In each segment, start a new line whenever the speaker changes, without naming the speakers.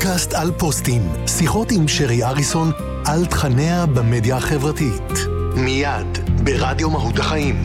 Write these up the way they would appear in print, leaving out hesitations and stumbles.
פודקאסט על פוסטים, שיחות עם שרי אריסון על תכניה במדיה החברתית. מיד ברדיו מהות החיים.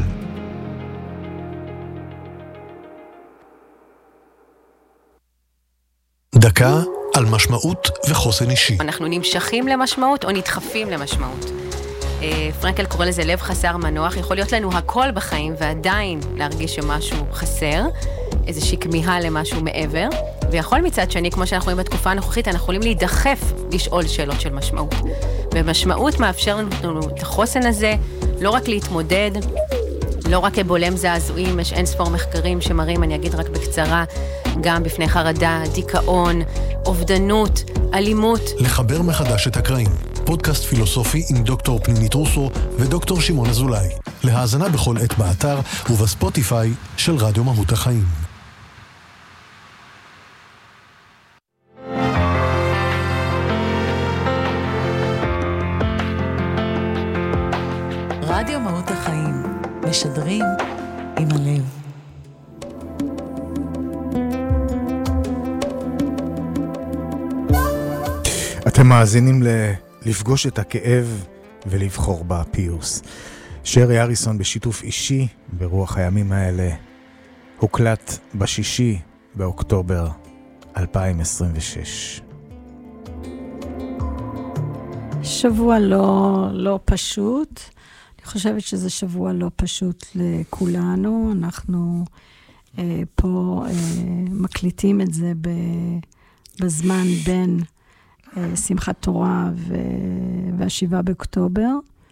דקה על משמעות וחוסן אישי.
אנחנו נמשכים למשמעות או נדחפים למשמעות. פרנקל קורא לזה לב חסר מנוח. יכול להיות לנו הכל בחיים ועדיין להרגיש שמשהו חסר, איזושהי כמיהה למשהו מעבר, ויכול מצד שני, כמו שאנחנו רואים בתקופה הנוכחית, אנחנו יכולים להידחף לשאול שאלות של משמעות. ומשמעות מאפשר לנו את החוסן הזה, לא רק להתמודד, לא רק כבולם זעזועים, יש אין ספור מחקרים שמראים, אני אגיד רק בקצרה, גם בפני חרדה, דיכאון, אובדנות, אלימות. לחבר מחדש את הקרעים. פודקאסט פילוסופי עם דוקטור פנימית רוסו ודוקטור שמעון אזולאי. להאזנה בכל עת באתר ובספוטיפיי של רדיו מהות החיים.
רדיו מהות החיים, משדרים עם הלב.
אתם מאזינים לפגוש את הכאב ולבחור בפיוס. שרי אריסון בשיתוף אישי ברוח הימים האלה הוקלט ב6 באוקטובר 2026.
שבוע לא פשוט. אני חושבת שזה שבוע לא פשוט לכולנו. אנחנו פה מקליטים את זה בזמן בין שמחת תורה והשבעה באוקטובר.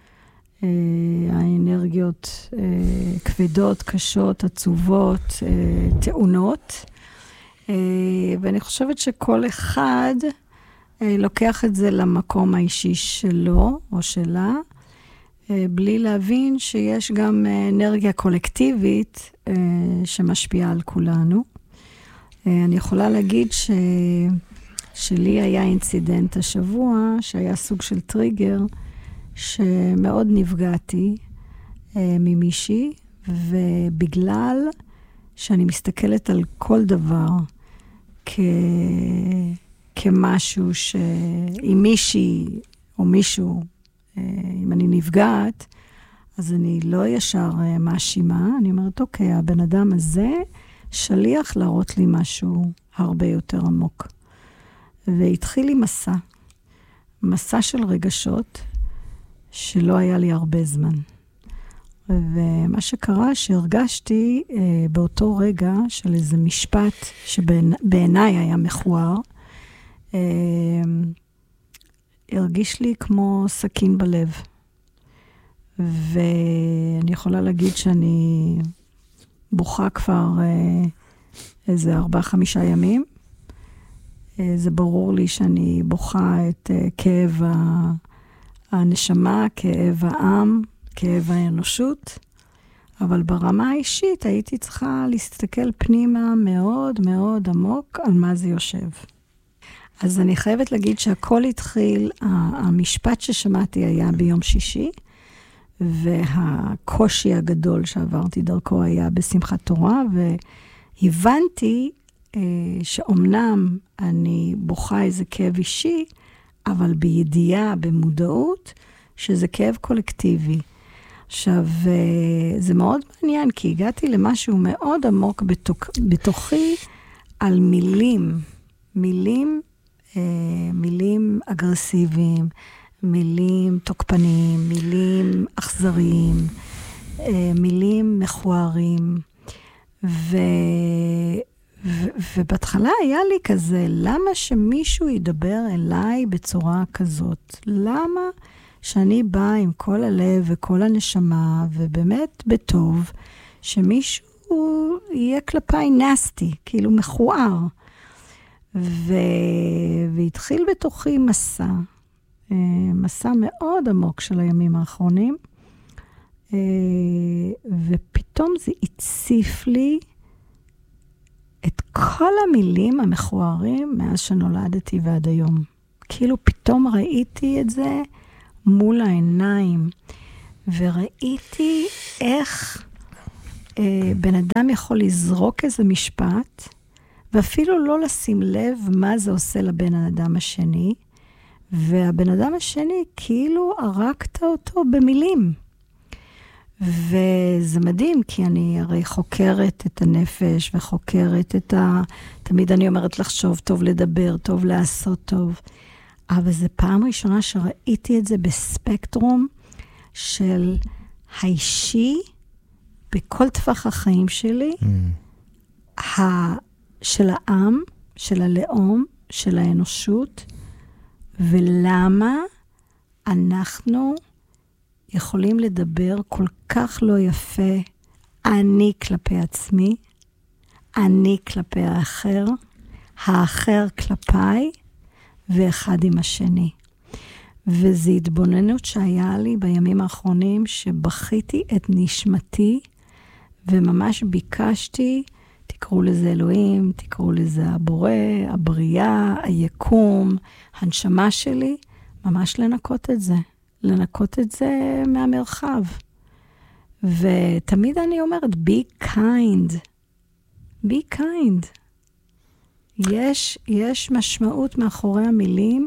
האנרגיות כבדות, קשות, עצובות, טעונות. ואני חושבת שכל אחד לוקח את זה למקום האישי שלו או שלה, בלי להבין שיש גם אנרגיה קולקטיבית שמשפיעה על כולנו. אני יכולה להגיד שלי היה אינצידנט השבוע, שהיה סוג של טריגר, שמאוד נפגעתי ממישהי, ובגלל שאני מסתכלת על כל דבר כמשהו שאם מישהי או מישהו, אם אני נפגעת, אז אני לא ישר מאשימה, אני אומרת, אוקיי, הבן אדם הזה שליח להראות לי משהו הרבה יותר עמוק. והתחיל לי מסע של רגשות שלא היה לי הרבה זמן. ומה שקרה שהרגשתי באותו רגע של איזה משפט שבעיניי היה מכוער, הרגיש לי כמו סכין בלב. ואני יכולה להגיד שאני בוכה כבר איזה 4-5 ימים. זה ברור לי שאני בוכה את כאב הנשמה, כאב העם, כאב האנושות, אבל ברמה האישית הייתי צריכה להסתכל פנימה מאוד מאוד עמוק על מה זה יושב. אז אני חייבת להגיד שהכל התחיל, המשפט ששמעתי היה ביום שישי, והקושי הגדול שעברתי דרכו היה בשמחת תורה, והבנתי שאומנם אני בוכה איזה כאב אישי, אבל בידיעה, במודעות, שזה כאב קולקטיבי. עכשיו, זה מאוד מעניין, כי הגעתי למשהו מאוד עמוק בתוכי על מילים אגרסיביים, מילים תוקפניים, מילים אכזריים, מילים מכוערים, ובהתחלה היה לי כזה, למה שמישהו ידבר אליי בצורה כזאת? למה שאני באה עם כל הלב וכל הנשמה, ובאמת בטוב, שמישהו יהיה כלפיי נסטי, כאילו מכוער. והתחיל בתוכי מסע מאוד עמוק של הימים האחרונים, ופתאום זה הציף לי את כל המילים המכוערים מאז שנולדתי ועד היום. כאילו פתאום ראיתי את זה מול העיניים, וראיתי איך בן אדם יכול לזרוק איזה משפט, ואפילו לא לשים לב מה זה עושה לבן האדם השני, והבן אדם השני כאילו ערקת אותו במילים. וזה מדהים, כי אני הרי חוקרת את הנפש, וחוקרת תמיד אני אומרת לחשוב טוב, לדבר טוב, לעשות טוב. אבל זו פעם ראשונה שראיתי את זה בספקטרום של האישי, בכל טווח החיים שלי, של העם, של הלאום, של האנושות, ולמה אנחנו יכולים לדבר כל כך לא יפה, אני כלפי עצמי, אני כלפי האחר כלפיי, ואחד עם השני. וזו התבוננות שהיה לי בימים האחרונים, שבכיתי את נשמתי, וממש ביקשתי, תקראו לזה אלוהים, תקראו לזה הבורא, הבריאה, היקום, הנשמה שלי, ממש לנקות את זה. לנקות את זה מהמרחב. ותמיד אני אומרת, be kind. be kind. יש משמעות מאחורי המילים,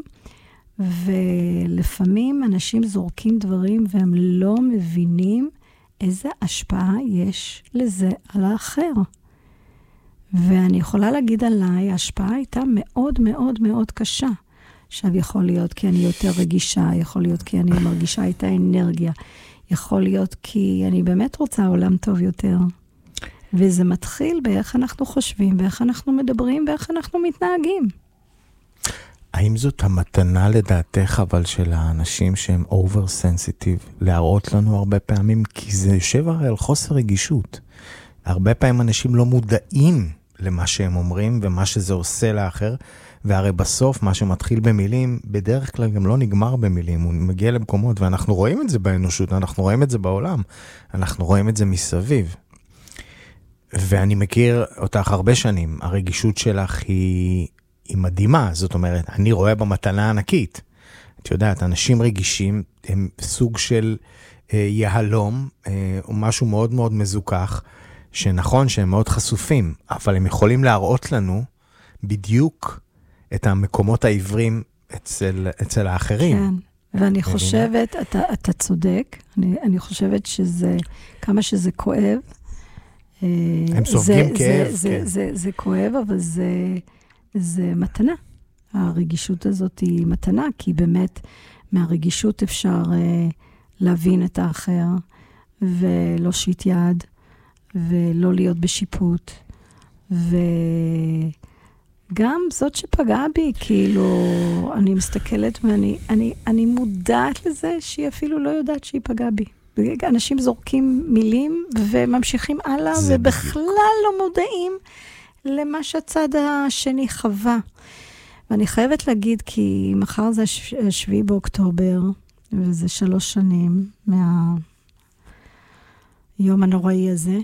ולפעמים אנשים זורקים דברים, והם לא מבינים איזה השפעה יש לזה על האחר. ואני יכולה להגיד עליי, ההשפעה הייתה מאוד מאוד מאוד קשה. עכשיו יכול להיות כי אני יותר רגישה, יכול להיות כי אני מרגישה את האנרגיה, יכול להיות כי אני באמת רוצה עולם טוב יותר. וזה מתחיל באיך אנחנו חושבים, ואיך אנחנו מדברים, ואיך אנחנו מתנהגים.
האם זאת המתנה לדעתך, אבל של האנשים שהם over-sensitive, להראות לנו הרבה פעמים, כי זה יושב הרי על חוסר רגישות. הרבה פעמים אנשים לא מודעים למה שהם אומרים, ומה שזה עושה לאחר, והרי בסוף מה שמתחיל במילים, בדרך כלל גם לא נגמר במילים, הוא מגיע למקומות, ואנחנו רואים את זה באנושות, אנחנו רואים את זה בעולם, אנחנו רואים את זה מסביב. ואני מכיר אותך הרבה שנים, הרגישות שלך היא מדהימה, זאת אומרת, אני רואה במתנה ענקית. את יודעת, אנשים רגישים הם סוג של יהלום, או משהו מאוד מאוד מזוכח, שנכון שהם מאוד חשופים, אבל הם יכולים להראות לנו בדיוק את המקומות העברים אצל האחרים.
כן, ואני חושבת, אתה צודק, אני חושבת שזה, כמה שזה כואב,
הם סופגים כאב.
זה כואב, אבל זה מתנה. הרגישות הזאת היא מתנה, כי באמת מהרגישות אפשר להבין את האחר, ולא שיט יד, ולא להיות בשיפוט, וגם זאת שפגעה בי, כאילו, אני מסתכלת ואני מודעת לזה שהיא אפילו לא יודעת שהיא פגעה בי. אנשים זורקים מילים וממשיכים הלאה, ובכלל לא מודעים למה שהצד השני חווה. ואני חייבת להגיד, כי מחר זה 7 באוקטובר, וזה 3 שנים מהיום הנוראי הזה,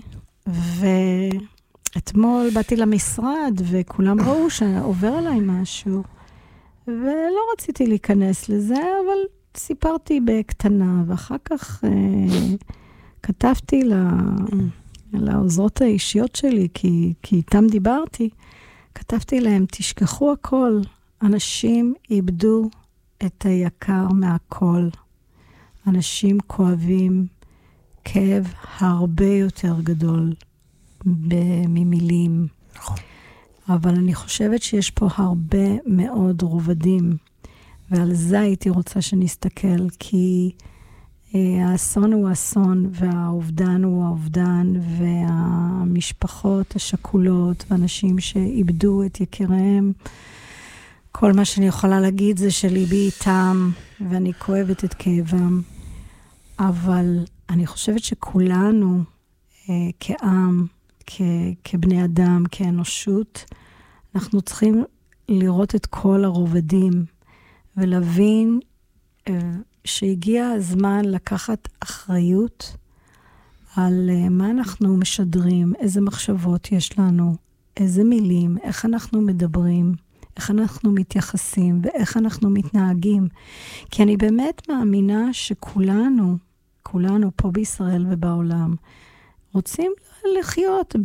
ואתמול באתי למשרד, וכולם ראו שעובר עליי משהו, ולא רציתי להיכנס לזה, אבל סיפרתי בקטנה, ואחר כך כתבתי לעוזרות האישיות שלי, כי איתם דיברתי, כתבתי להם, תשכחו הכל, אנשים איבדו את היקר מהכל. אנשים כואבים כאב הרבה יותר גדול ממילים.
נכון.
אבל אני חושבת שיש פה הרבה מאוד רובדים, ועל זה הייתי רוצה שנסתכל, כי האסון הוא האסון, והאובדן הוא האובדן, והמשפחות השכולות, ואנשים שאיבדו את יקיריהם, כל מה שאני יכולה להגיד זה שליבי איתם, ואני כואבת את כאבם. אבל אני חושבת שכולנו, כעם, כבני אדם, כאנושות, אנחנו צריכים לראות את כל הרובדים, ולהבין שהגיע הזמן לקחת אחריות על מה אנחנו משדרים, איזה מחשבות יש לנו, איזה מילים, איך אנחנו מדברים, איך אנחנו מתייחסים ואיך אנחנו מתנהגים. כי אני באמת מאמינה שכולנו, כולנו פה בישראל ובעולם, רוצים לחיות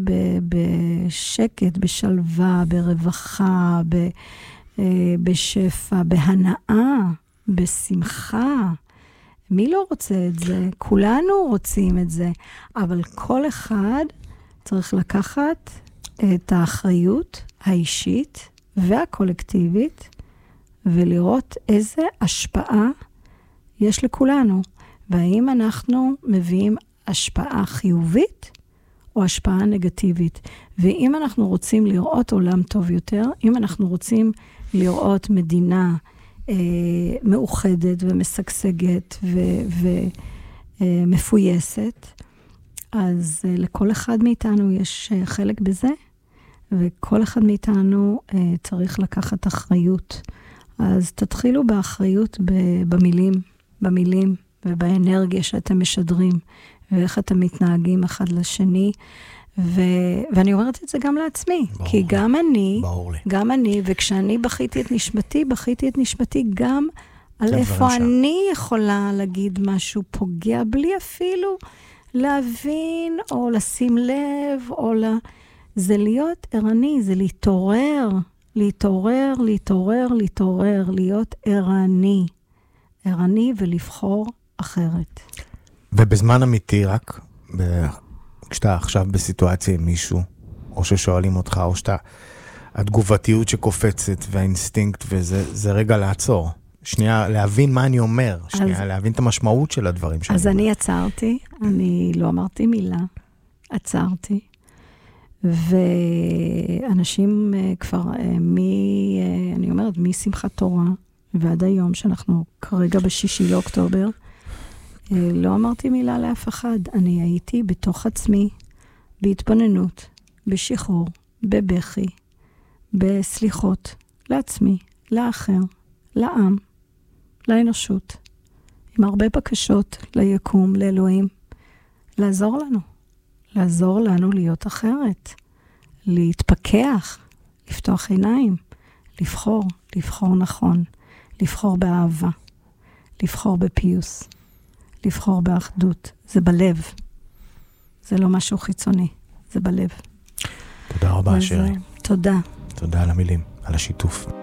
בשקט, בשלווה, ברווחה, בשפע, בהנאה, בשמחה. מי לא רוצה את זה? כולנו רוצים את זה, אבל כל אחד צריך לקחת את האחריות האישית והקולקטיבית, ולראות איזה השפעה יש לכולנו. והאם אנחנו מביאים השפעה חיובית או השפעה נגטיבית. ואם אנחנו רוצים לראות עולם טוב יותר, אם אנחנו רוצים מדינה מאוחדת ומשגשגת ומפויסת, אז לכל אחד מאיתנו יש חלק בזה, וכל אחד מאיתנו צריך לקחת אחריות. אז תתחילו באחריות במילים ובאנרגיה שאתם משדרים, ואיך אתם מתנהגים אחד לשני, ואני אומרת את זה גם לעצמי, כי גם אני, וכשאני בכיתי את נשמתי גם על איפה אני יכולה להגיד משהו פוגע, בלי אפילו להבין או לשים לב, זה להיות ערני, זה להתעורר, להיות ערני ולבחור אחרת.
ובזמן אמיתי רק, כשאתה עכשיו בסיטואציה עם מישהו, או ששואלים אותך, או שאתה, התגובתיות שקופצת והאינסטינקט, וזה רגע לעצור. שנייה, להבין מה אני אומר. שנייה, להבין את המשמעות של הדברים שאני אומר.
אז אני עצרתי, אני לא אמרתי מילה, עצרתי. ואנשים כבר, אני אומרת, משמחת תורה, ועד היום שאנחנו כרגע ב6 לאוקטובר, לא אמרתי מילה לאף אחד. אני הייתי בתוך עצמי, בהתבוננות, בשחרור, בבכי, בסליחות, לעצמי, לאחר, לעם, לאנושות, עם הרבה בקשות ליקום, לאלוהים, לעזור לנו להיות אחרת, להתפכח, לפתוח עיניים, לבחור נכון, לבחור באהבה, לבחור בפיוס, לבחור באחדות. זה בלב. זה לא משהו חיצוני, זה בלב.
תודה רבה, שרי.
תודה.
תודה על המילים, על השיתוף.